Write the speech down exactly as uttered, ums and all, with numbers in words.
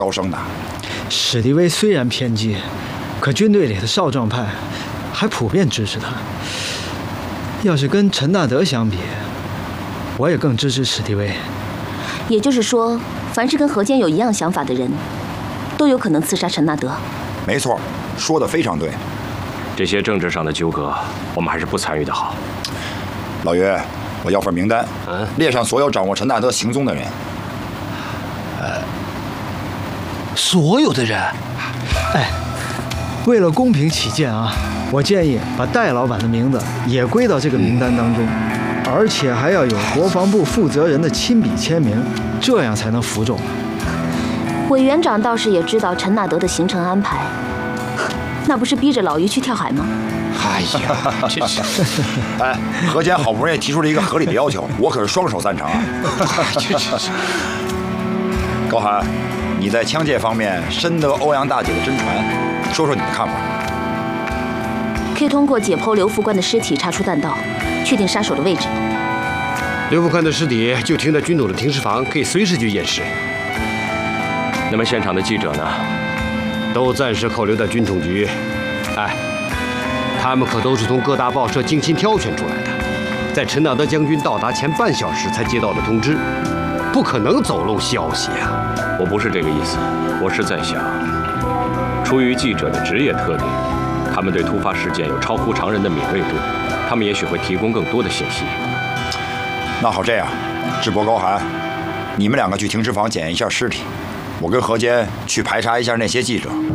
高升的。 史迪威虽然偏激，可军队里的少壮派还普遍支持他。要是跟陈纳德相比，我也更支持史迪威。 也就是说，凡是跟何坚有一样想法的人，都有可能刺杀陈纳德。 没错，说得非常对。 这些政治上的纠葛，我们还是不参与的好。 老约，我要份名单， 嗯， 列上所有掌握陈纳德行踪的人。 呃，所有的人。 哎，为了公平起见啊，我建议把戴老板的名字也归到这个名单当中，而且还要有国防部负责人的亲笔签名，这样才能服众。 委员长倒是也知道陈纳德的行程安排，那不是逼着老于去跳海吗？ 哎呀，真是！ 哎，何坚好不容易提出了一个合理的要求，我可是双手赞成啊！ 真是。 高寒，你在枪械方面深得欧阳大姐的真传，说说你的看法。 可以通过解剖刘副官的尸体查出弹道，确定杀手的位置。 刘副官的尸体就停在军统的停尸房，可以随时去验尸。 那么现场的记者呢？ 都暂时扣留在军统局。哎，他们可都是从各大报社精心挑选出来的，在陈纳德将军到达前半小时才接到的通知，不可能走漏消息啊！ 我不是这个意思，我是在想，出于记者的职业特点，他们对突发事件有超乎常人的敏锐度，他们也许会提供更多的信息。 那好，这样，智博、高寒，你们两个去停尸房检验一下尸体，我跟何坚去排查一下那些记者。